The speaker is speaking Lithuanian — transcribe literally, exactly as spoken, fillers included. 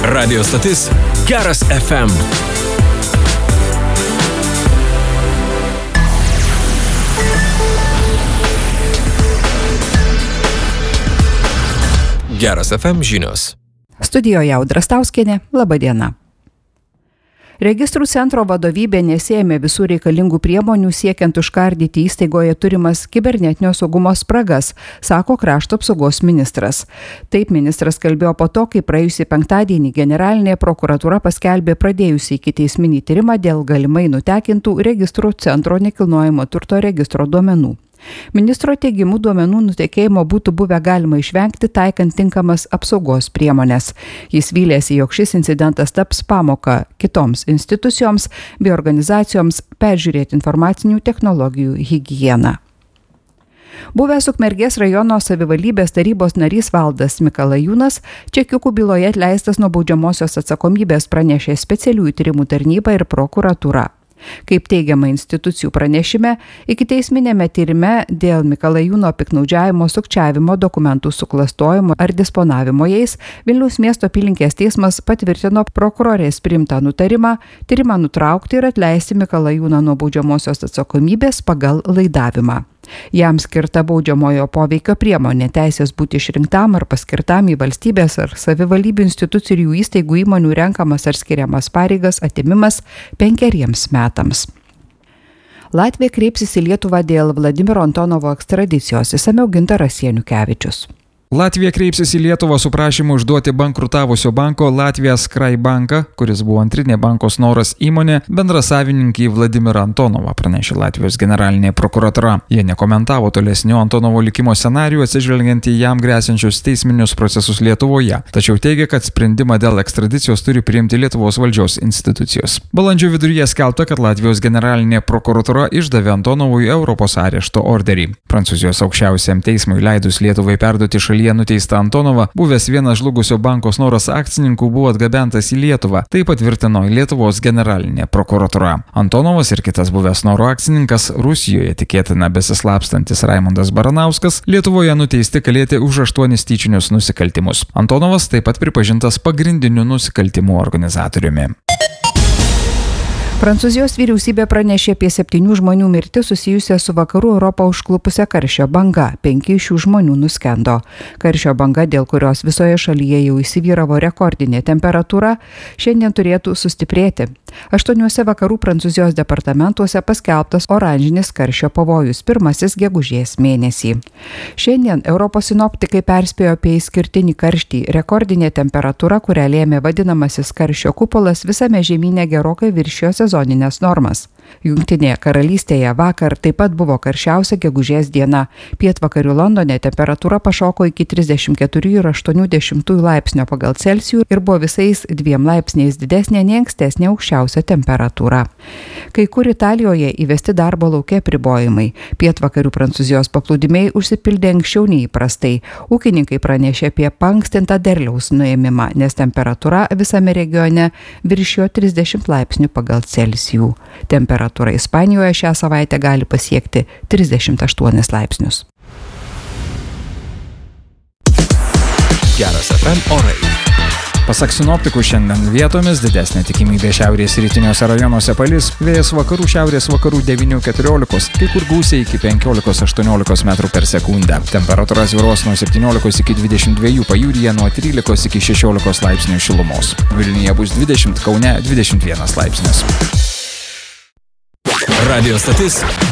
Radio stotis Geras F M. Geras F M žinios. Studijoje Audra Stauskienė, laba diena. Registrų centro vadovybė nesėmė visų reikalingų priemonių siekiant užkardyti įstaigoje turimas kibernetinio saugumo spragas, sako krašto apsaugos ministras. Taip ministras kalbėjo po to, kai praėjusį penktadienį generalinė prokuratūra paskelbė pradėjusi ikiteisminį tyrimą dėl galimai nutekintų registrų centro nekilnojamo turto registro duomenų. Ministro teigimu duomenų nutekėjimo būtų buvę galima išvengti taikant tinkamas apsaugos priemonės. Jis vylėsi, jog šis incidentas taps pamoka kitoms institucijoms bei organizacijoms peržiūrėti informacinių technologijų higieną. Buvęs Ukmergės rajono savivaldybės tarybos narys Valdas Mikalajūnas čekiukų byloje atleistas nuo baudžiamosios atsakomybės, pranešė specialiųjų tyrimų tarnyba ir prokuratūra. Kaip teigiama institucijų pranešime, ikiteisminėme tyrime dėl Mikalajūno piktnaudžiavimo, sukčiavimo, dokumentų suklastojimo ar disponavimo jais Vilniaus miesto apylinkės teismas patvirtino prokurorės priimtą nutarimą tyrimą nutraukti ir atleisti Mikalajūną nuo baudžiamosios atsakomybės pagal laidavimą. Jam skirta baudžiamojo poveikio priemonė teisės būti išrinktam ar paskirtam į valstybės ar savivaldybių institucijų ir jų įstaigų įmonių renkamas ar skiriamas pareigas atėmimas penkeriems metams. Latvija kreipsis į Lietuvą dėl Vladimiro Antonovo ekstradicijos, išsamiau Gintaras Janukevičius. Latvija kreipsis į Lietuvą su prašymu išduoti bankrutavusio banko Latvijos Skraj banką, kuris buvo antrinė banko Snoras įmonė, bendrasavininkį Vladimirą Antonovą, pranešė Latvijos generalinė prokuratūra. Jie nekomentavo tolesnių Antonovo likimo scenarijų atsižvelgiant į jam gresiančius teisminius procesus Lietuvoje, tačiau teigia, kad sprendimą dėl ekstradicijos turi priimti Lietuvos valdžios institucijos. Balandžio viduryje skelbta, kad Latvijos generalinė prokuratūra išdavė Antonovui Europos arešto orderį. Prancūzijos aukščiausiam teismui leidus Lietuvai perduoti šalį Jie nuteista Antonovą, buvęs vienas žlugusio banko Snoras akcininkų, buvo atgabentas į Lietuvą, tai patvirtino Lietuvos generalinė prokuratūra. Antonovas ir kitas buvęs Snoro akcininkas, Rusijoje tikėtina besislapstantis Raimondas Baranauskas, Lietuvoje nuteisti kalėti už aštuonis tyčinius nusikaltimus. Antonovas taip pat pripažintas pagrindiniu nusikaltimų organizatoriumi. Prancūzijos vyriausybė pranešė apie septynių žmonių mirtį susijusią su vakarų Europą užklupusią karščio banga. Penki iš šių žmonių nuskendo. Karščio banga, dėl kurios visoje šalyje jau įsivyravo rekordinė temperatūra, šiandien turėtų sustiprėti. Aštuoniuose vakarų Prancūzijos departamentuose paskelbtas oranžinis karščio pavojus, pirmasis gegužės mėnesį. Šiandien Europos sinoptikai perspėjo apie išskirtinį karštį. Rekordinė temperatūra, kurią lėmė vadinamasis karščio kupolas, visame žemyne gerokai viršijo sezoninės normas. Jungtinėje karalystėje vakar taip pat buvo karščiausia gegužės diena. Pietvakarių Londone temperatūra pašoko iki trisdešimt keturių ir aštuonių dešimtųjų laipsnio pagal Celsijų ir buvo visais dviem laipsniais didesnė nei ankstesnė aukščiausia temperatūra. Kai kur Italijoje įvesti darbo lauke apribojimai. Pietvakarių Prancūzijos paplūdimiai užsipildė anksčiau nei įprastai. Ūkininkai pranešė apie paankstintą derliaus nuėmimą, nes temperatūra visame regione viršijo trisdešimt laipsnių pagal Celsijų. Temperatūra Ispanijoje šią savaitę gali pasiekti trisdešimt aštuonis laipsnius. Geras F M orai. Pasak sinoptikų, šiandien vietomis didesnė tikimybė šiaurės rytiniuose rajonuose palis, vėjas vakarų šiaurės vakarų devynių keturiolikos, kai kur gūsiai iki penkiolikos aštuoniolikos metrų per sekundę. Temperatūra svyruos nuo septyniolikos iki dvidešimt dviejų, pajūryje nuo trylikos iki šešiolikos laipsnių šilumos. Vilniuje bus dvidešimt, Kaune dvidešimt vienas laipsnis. Radio stotis